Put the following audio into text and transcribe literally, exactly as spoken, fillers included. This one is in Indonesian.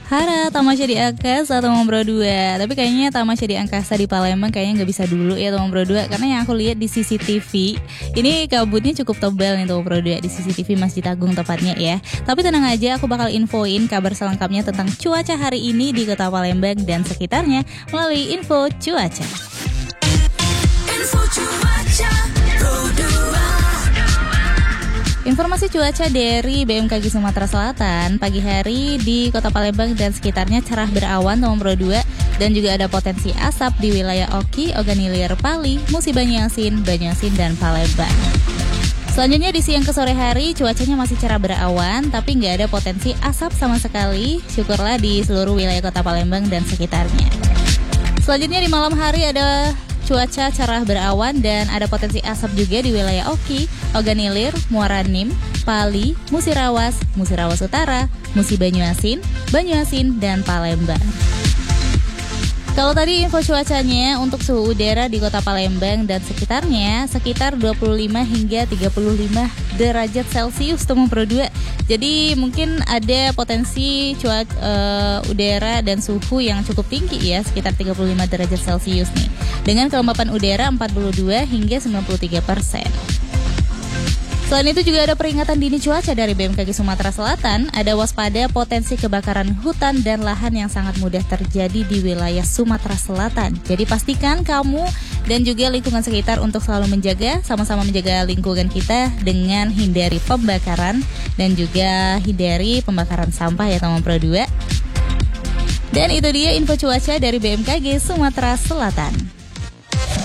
Hara, tamasya di Angkasa Tomang Bro dua. Tapi kayaknya tamasya di Angkasa di Palembang kayaknya nggak bisa dulu ya Tomang Bro dua, karena yang aku lihat di C C T V ini kabutnya cukup tebal nih Tomang Bro dua di C C T V Masjid Agung tepatnya ya. Tapi tenang aja, aku bakal infoin kabar selengkapnya tentang cuaca hari ini di Kota Palembang dan sekitarnya melalui info cuaca. Info cuaca Bro dua. Informasi cuaca dari B M K G Sumatera Selatan. Pagi hari di Kota Palembang dan sekitarnya cerah berawan Tomang Bro dua, dan juga ada potensi asap di wilayah Oki, Oganilir, Pali, Musi Banyuasin, Banyuasin dan Palembang. Selanjutnya di siang ke sore hari cuacanya masih cerah berawan, tapi nggak ada potensi asap sama sekali. Syukurlah di seluruh wilayah Kota Palembang dan sekitarnya. Selanjutnya di malam hari ada cuaca cerah berawan dan ada potensi asap juga di wilayah Oki, Oganilir, Muara Nim, Pali, Musirawas, Musirawas Utara, Musi Banyuasin, Banyuasin, dan Palembang. Kalau tadi info cuacanya untuk suhu udara di Kota Palembang dan sekitarnya sekitar dua puluh lima hingga tiga puluh lima derajat Celcius Tomang Bro dua. Jadi mungkin ada potensi cuaca uh, udara dan suhu yang cukup tinggi ya, sekitar tiga puluh lima derajat Celcius nih. Dengan kelembapan udara empat puluh dua hingga sembilan puluh tiga persen. Selain itu juga ada peringatan dini cuaca dari B M K G Sumatera Selatan. Ada waspada potensi kebakaran hutan dan lahan yang sangat mudah terjadi di wilayah Sumatera Selatan. Jadi pastikan kamu dan juga lingkungan sekitar untuk selalu menjaga, sama-sama menjaga lingkungan kita dengan hindari pembakaran dan juga hindari pembakaran sampah ya Tomang Bro dua. Dan itu dia info cuaca dari B M K G Sumatera Selatan.